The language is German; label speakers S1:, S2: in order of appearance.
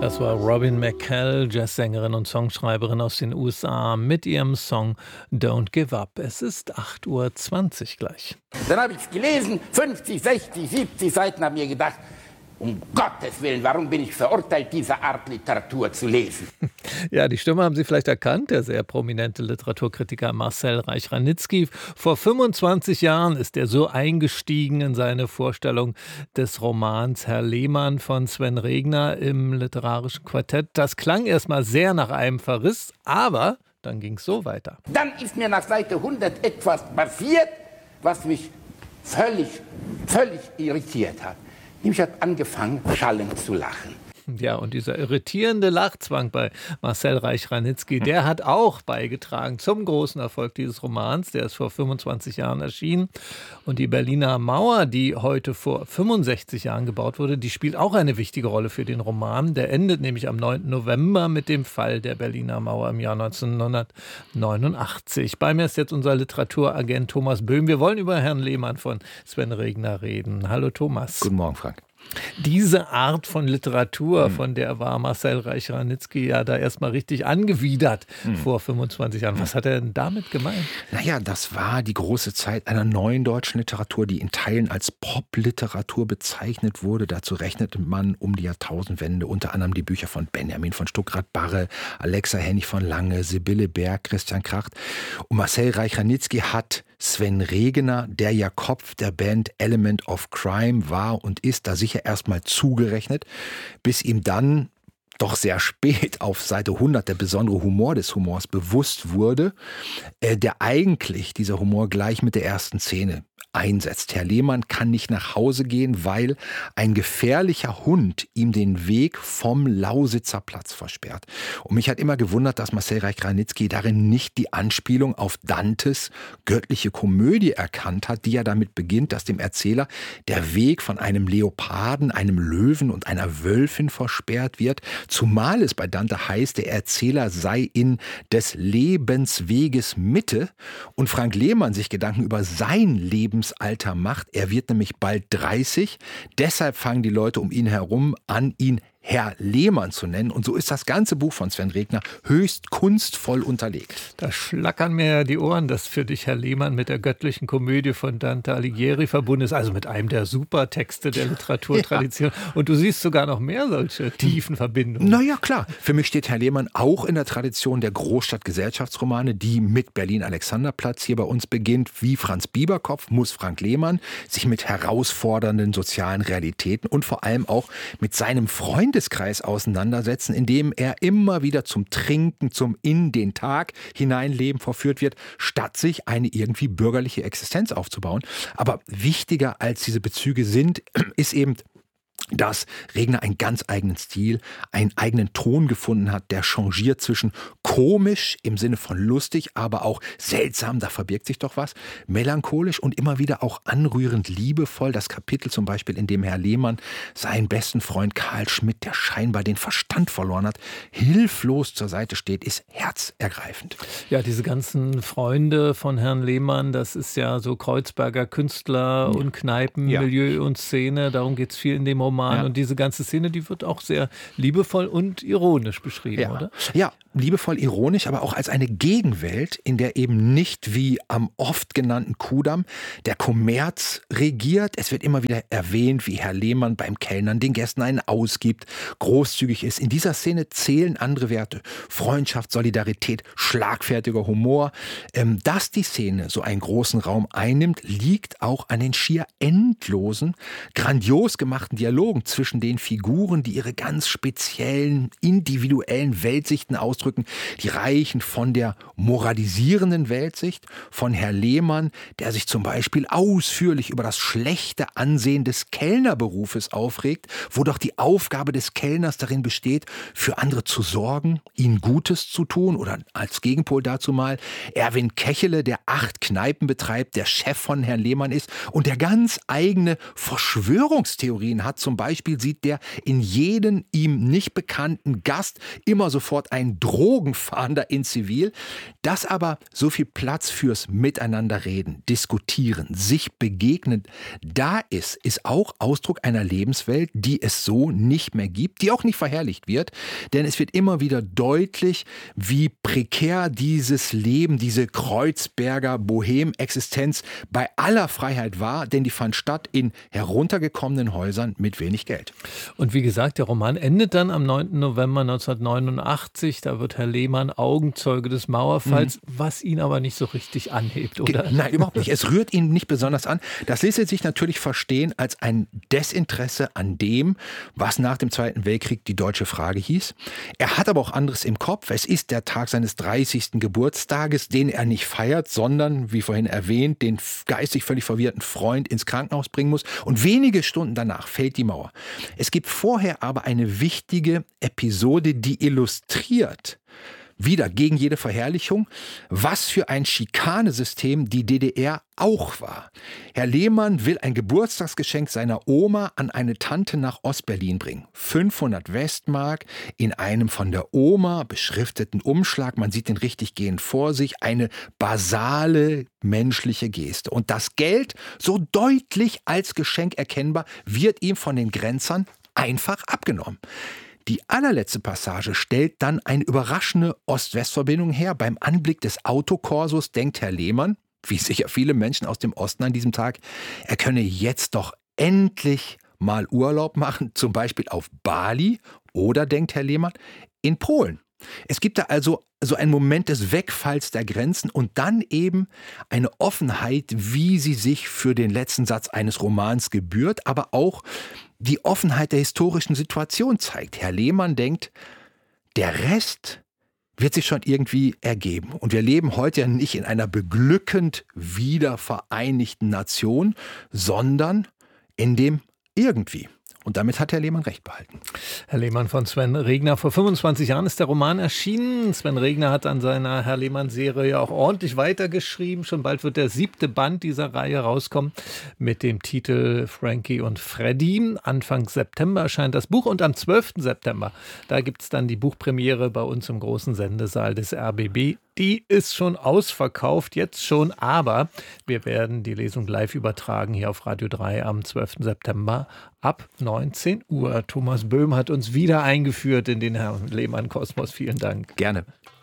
S1: Das war Robin McCall, Jazzsängerin und Songschreiberin aus den USA, mit ihrem Song Don't Give Up. Es ist 8:20 Uhr gleich.
S2: Dann habe ich es gelesen, 50, 60, 70 Seiten, habe mir gedacht, um Gottes Willen, warum bin ich verurteilt, diese Art Literatur zu lesen?
S1: Ja, die Stimme haben Sie vielleicht erkannt, der sehr prominente Literaturkritiker Marcel Reich-Ranitzky. Vor 25 Jahren ist er so eingestiegen in seine Vorstellung des Romans Herr Lehmann von Sven Regner im literarischen Quartett. Das klang erstmal sehr nach einem Verriss, aber dann ging es so weiter.
S2: Dann ist mir nach Seite 100 etwas passiert, was mich völlig irritiert hat. Nämlich hat angefangen, schallend zu lachen.
S1: Ja, und dieser irritierende Lachzwang bei Marcel Reich-Ranitzky, der hat auch beigetragen zum großen Erfolg dieses Romans. Der ist vor 25 Jahren erschienen. Und die Berliner Mauer, die heute vor 65 Jahren gebaut wurde, die spielt auch eine wichtige Rolle für den Roman. Der endet nämlich am 9. November mit dem Fall der Berliner Mauer im Jahr 1989. Bei mir ist jetzt unser Literaturagent Thomas Böhm. Wir wollen über Herrn Lehmann von Sven Regner reden. Hallo Thomas.
S3: Guten Morgen, Frank.
S1: Diese Art von Literatur, von der war Marcel Reich-Ranitzky ja da erstmal richtig angewidert vor 25 Jahren. Was hat er denn damit gemeint?
S3: Naja, das war die große Zeit einer neuen deutschen Literatur, die in Teilen als Popliteratur bezeichnet wurde. Dazu rechnete man um die Jahrtausendwende unter anderem die Bücher von Benjamin von Stuckrad-Barre, Alexa Hennig von Lange, Sibylle Berg, Christian Kracht. Und Marcel Reich-Ranitzky hat Sven Regner, der ja Kopf der Band Element of Crime war und ist, da sicher erstmal zugerechnet, bis ihm dann doch sehr spät auf Seite 100 der besondere Humor des Humors bewusst wurde, der eigentlich dieser Humor gleich mit der ersten Szene einsetzt. Herr Lehmann kann nicht nach Hause gehen, weil ein gefährlicher Hund ihm den Weg vom Lausitzer Platz versperrt. Und mich hat immer gewundert, dass Marcel Reich-Ranitzky darin nicht die Anspielung auf Dantes göttliche Komödie erkannt hat, die ja damit beginnt, dass dem Erzähler der Weg von einem Leoparden, einem Löwen und einer Wölfin versperrt wird, zumal es bei Dante heißt, der Erzähler sei in des Lebensweges Mitte und Frank Lehmann sich Gedanken über sein Lebensalter macht. Er wird nämlich bald 30. Deshalb fangen die Leute um ihn herum an, ihn Herr Lehmann zu nennen. Und so ist das ganze Buch von Sven Regner höchst kunstvoll unterlegt.
S1: Da schlackern mir ja die Ohren, dass für dich Herr Lehmann mit der göttlichen Komödie von Dante Alighieri verbunden ist, also mit einem der Supertexte der Literaturtradition. Ja. Und du siehst sogar noch mehr solche tiefen Verbindungen.
S3: Naja, klar. Für mich steht Herr Lehmann auch in der Tradition der Großstadtgesellschaftsromane, die mit Berlin-Alexanderplatz hier bei uns beginnt. Wie Franz Bieberkopf muss Frank Lehmann sich mit herausfordernden sozialen Realitäten und vor allem auch mit seinem Freundeskreis auseinandersetzen, in dem er immer wieder zum Trinken, zum in den Tag hineinleben verführt wird, statt sich eine irgendwie bürgerliche Existenz aufzubauen. Aber wichtiger als diese Bezüge sind, ist eben, dass Regner einen ganz eigenen Stil, einen eigenen Ton gefunden hat, der changiert zwischen komisch im Sinne von lustig, aber auch seltsam, da verbirgt sich doch was, melancholisch und immer wieder auch anrührend liebevoll. Das Kapitel zum Beispiel, in dem Herr Lehmann seinen besten Freund Karl Schmidt, der scheinbar den Verstand verloren hat, hilflos zur Seite steht, ist herzergreifend.
S1: Ja, diese ganzen Freunde von Herrn Lehmann, das ist ja so Kreuzberger Künstler und Kneipenmilieu und Szene, darum geht es viel in dem Roman. Ja. Und diese ganze Szene, die wird auch sehr liebevoll und ironisch beschrieben, oder?
S3: Ja, liebevoll, ironisch, aber auch als eine Gegenwelt, in der eben nicht wie am oft genannten Kudamm der Kommerz regiert. Es wird immer wieder erwähnt, wie Herr Lehmann beim Kellnern den Gästen einen ausgibt, großzügig ist. In dieser Szene zählen andere Werte. Freundschaft, Solidarität, schlagfertiger Humor. Dass die Szene so einen großen Raum einnimmt, liegt auch an den schier endlosen, grandios gemachten Dialogen zwischen den Figuren, die ihre ganz speziellen, individuellen Weltsichten ausdrücken. Die reichen von der moralisierenden Weltsicht von Herr Lehmann, der sich zum Beispiel ausführlich über das schlechte Ansehen des Kellnerberufes aufregt, wo doch die Aufgabe des Kellners darin besteht, für andere zu sorgen, ihnen Gutes zu tun, oder als Gegenpol dazu mal Erwin Kechele, der 8 Kneipen betreibt, der Chef von Herrn Lehmann ist und der ganz eigene Verschwörungstheorien hat. Zum Beispiel sieht der in jeden ihm nicht bekannten Gast immer sofort einen Fahnder in Zivil. Dass aber so viel Platz fürs Miteinanderreden, Diskutieren, sich begegnen da ist auch Ausdruck einer Lebenswelt, die es so nicht mehr gibt, die auch nicht verherrlicht wird. Denn es wird immer wieder deutlich, wie prekär dieses Leben, diese Kreuzberger Bohem-Existenz bei aller Freiheit war, denn die fand statt in heruntergekommenen Häusern mit wenig Geld.
S1: Und wie gesagt, der Roman endet dann am 9. November 1989. Da wird Herr Lehmann Augenzeuge des Mauerfalls, was ihn aber nicht so richtig anhebt, oder?
S3: Nein, überhaupt nicht. Es rührt ihn nicht besonders an. Das ließe sich natürlich verstehen als ein Desinteresse an dem, was nach dem Zweiten Weltkrieg die deutsche Frage hieß. Er hat aber auch anderes im Kopf. Es ist der Tag seines 30. Geburtstages, den er nicht feiert, sondern, wie vorhin erwähnt, den geistig völlig verwirrten Freund ins Krankenhaus bringen muss. Und wenige Stunden danach fällt die Mauer. Es gibt vorher aber eine wichtige Episode, die illustriert, wieder gegen jede Verherrlichung, was für ein Schikanesystem die DDR auch war. Herr Lehmann will ein Geburtstagsgeschenk seiner Oma an eine Tante nach Ostberlin bringen. 500 Westmark in einem von der Oma beschrifteten Umschlag. Man sieht den richtig gehend vor sich. Eine basale menschliche Geste. Und das Geld, so deutlich als Geschenk erkennbar, wird ihm von den Grenzern einfach abgenommen. Die allerletzte Passage stellt dann eine überraschende Ost-West-Verbindung her. Beim Anblick des Autokorsos denkt Herr Lehmann, wie sicher viele Menschen aus dem Osten an diesem Tag, er könne jetzt doch endlich mal Urlaub machen, zum Beispiel auf Bali oder, denkt Herr Lehmann, in Polen. Es gibt da also so einen Moment des Wegfalls der Grenzen und dann eben eine Offenheit, wie sie sich für den letzten Satz eines Romans gebührt, aber auch die Offenheit der historischen Situation zeigt. Herr Lehmann denkt, der Rest wird sich schon irgendwie ergeben. Und wir leben heute ja nicht in einer beglückend wiedervereinigten Nation, sondern in dem irgendwie. Und damit hat Herr Lehmann recht behalten.
S1: Herr Lehmann von Sven Regner. Vor 25 Jahren ist der Roman erschienen. Sven Regner hat an seiner Herr Lehmann-Serie ja auch ordentlich weitergeschrieben. Schon bald wird der 7. Band dieser Reihe rauskommen mit dem Titel Frankie und Freddy. Anfang September erscheint das Buch und am 12. September, da gibt es dann die Buchpremiere bei uns im großen Sendesaal des RBB. Die ist schon ausverkauft, jetzt schon, aber wir werden die Lesung live übertragen hier auf Radio 3 am 12. September ab 19 Uhr. Thomas Böhm hat uns wieder eingeführt in den Herrn Lehmann-Kosmos. Vielen Dank.
S3: Gerne.